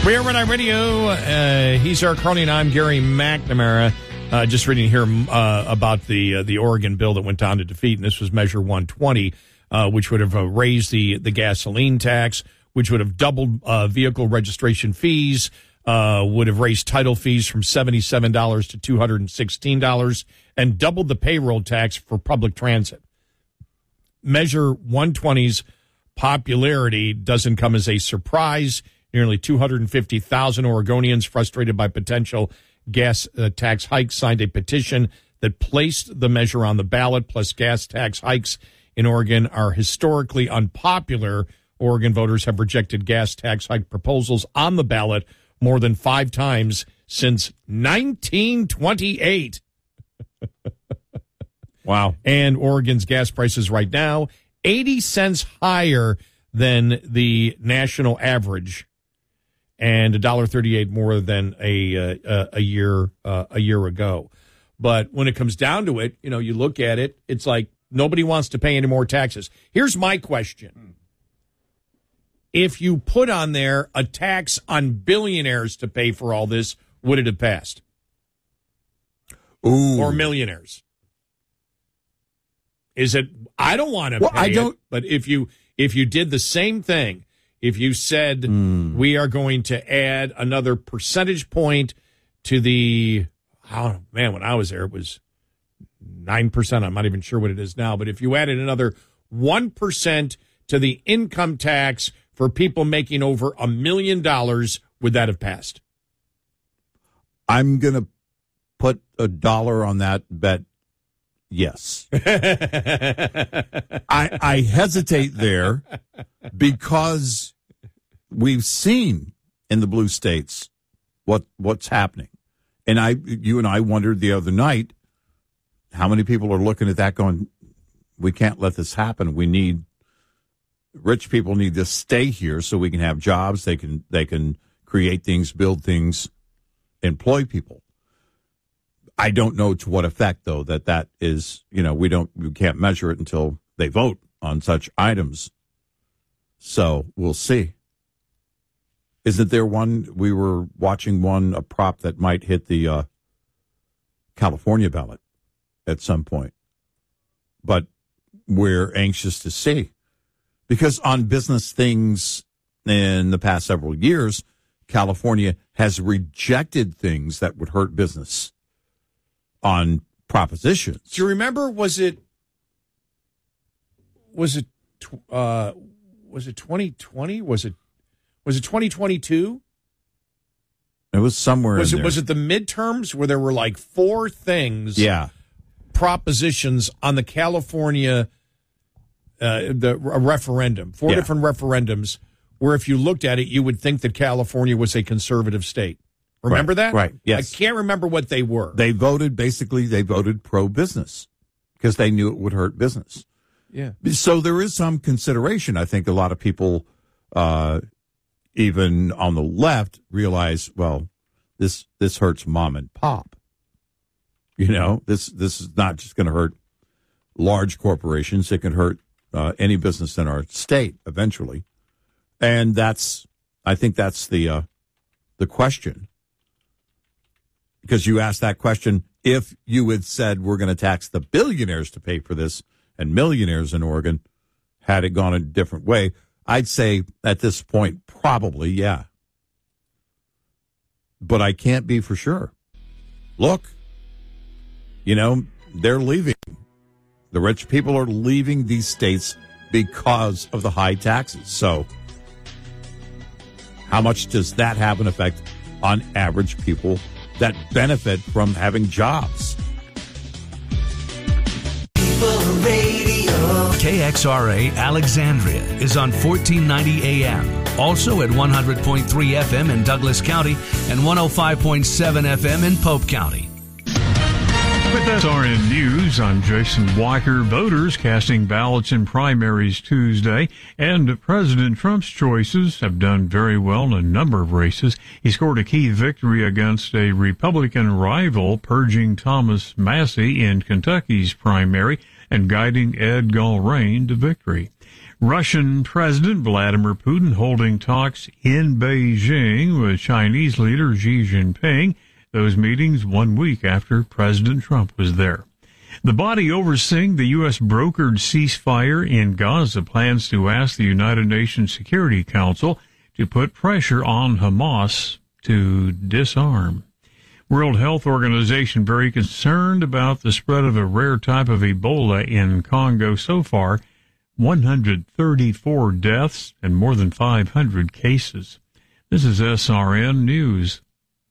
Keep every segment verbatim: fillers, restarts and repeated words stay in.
We are Red Eye Radio. Uh, he's Eric Carney, and I'm Gary McNamara. Uh, just reading here uh, about the uh, the Oregon bill that went down to defeat, and this was Measure one twenty, uh, which would have uh, raised the, the gasoline tax, which would have doubled uh, vehicle registration fees, uh, would have raised title fees from seventy-seven dollars to two hundred sixteen dollars, and doubled the payroll tax for public transit. Measure one twenty's popularity doesn't come as a surprise. Nearly two hundred fifty thousand Oregonians frustrated by potential gas uh, tax hikes signed a petition that placed the measure on the ballot. Plus, gas tax hikes in Oregon are historically unpopular. Oregon voters have rejected gas tax hike proposals on the ballot more than five times since nineteen twenty-eight. Wow. And Oregon's gas prices right now, eighty cents higher than the national average, and one dollar thirty-eight more than a uh, a year uh, a year ago. But when it comes down to it, you know, you look at it, it's like nobody wants to pay any more taxes. Here's my question. If you put on there a tax on billionaires to pay for all this, would it have passed? Ooh. Or millionaires? Is it, I don't want to well, pay I don't, it, but if you if you did the same thing, if you said mm. we are going to add another percentage point to the, I don't know, man, when I was there, it was nine percent. I'm not even sure what it is now. But if you added another one percent to the income tax for people making over a million dollars, would that have passed? I'm going to put a dollar on that bet. Yes. I, I hesitate there because we've seen in the blue states what what's happening. And I, you and I wondered the other night how many people are looking at that going, we can't let this happen. We need, rich people need to stay here so we can have jobs. They can, they can create things, build things, employ people. I don't know to what effect, though, that that is, you know, we don't, we can't measure it until they vote on such items. So we'll see. Isn't there one, we were watching one, a prop that might hit the uh, California ballot at some point. But we're anxious to see. Because on business things in the past several years, California has rejected things that would hurt business on propositions. Do you remember, was it, was it, uh, was it twenty twenty? Was it, was it twenty twenty-two? It was somewhere was in it, there. Was it the midterms where there were like four things, yeah, propositions on the California, uh, the a referendum, four yeah. different referendums where if you looked at it, you would think that California was a conservative state. Remember right, that? Right, yes. I can't remember what they were. They voted, basically, they voted pro-business because they knew it would hurt business. Yeah. So there is some consideration. I think a lot of people, uh, even on the left, realize, well, this this hurts mom and pop. You know, this, this is not just going to hurt large corporations. It can hurt uh, any business in our state eventually. And that's, I think that's the uh, the question. Because you asked that question, if you had said we're going to tax the billionaires to pay for this and millionaires in Oregon, had it gone a different way, I'd say at this point, probably, yeah. But I can't be for sure. Look, you know, they're leaving. The rich people are leaving these states because of the high taxes. So how much does that have an effect on average people that benefit from having jobs? K X R A Alexandria is on fourteen ninety A M, also at one hundred point three F M in Douglas County and one oh five point seven F M in Pope County. With S R N News, I'm Jason Walker. Voters casting ballots in primaries Tuesday, and President Trump's choices have done very well in a number of races. He scored a key victory against a Republican rival, purging Thomas Massie in Kentucky's primary and guiding Ed Gulrain to victory. Russian President Vladimir Putin holding talks in Beijing with Chinese leader Xi Jinping. Those meetings one week after President Trump was there. The body overseeing the U S brokered ceasefire in Gaza plans to ask the United Nations Security Council to put pressure on Hamas to disarm. World Health Organization very concerned about the spread of a rare type of Ebola in Congo. So far, one hundred thirty-four deaths and more than five hundred cases. This is S R N News.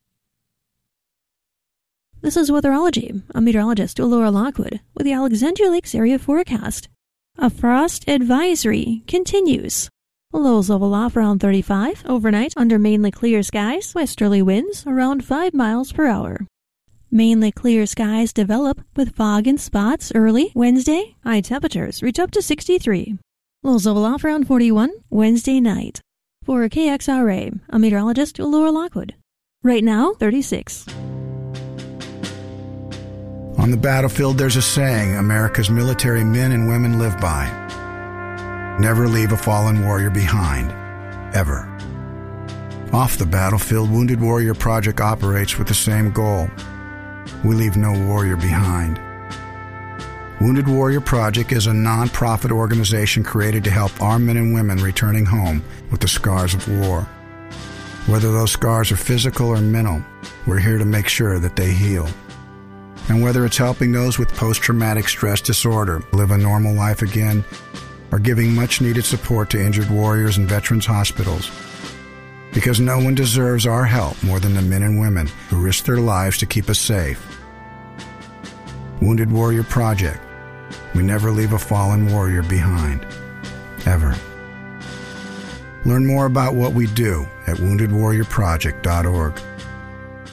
This is Weatherology. I'm meteorologist Laura Lockwood with the Alexandria Lakes area forecast. A frost advisory continues. Lows level off around thirty-five. Overnight, under mainly clear skies, westerly winds around five miles per hour. Mainly clear skies develop with fog in spots early Wednesday. High temperatures reach up to sixty-three. Lows level off around forty-one Wednesday night. For K X R A, I'm meteorologist Laura Lockwood. Right now, thirty-six. On the battlefield, there's a saying America's military men and women live by. Never leave a fallen warrior behind, ever. Off the battlefield, Wounded Warrior Project operates with the same goal. We leave no warrior behind. Wounded Warrior Project is a non-profit organization created to help our men and women returning home with the scars of war. Whether those scars are physical or mental, we're here to make sure that they heal. And whether it's helping those with post-traumatic stress disorder live a normal life again, or giving much-needed support to injured warriors in veterans' hospitals. Because no one deserves our help more than the men and women who risk their lives to keep us safe. Wounded Warrior Project. We never leave a fallen warrior behind. Ever. Learn more about what we do at wounded warrior project dot org.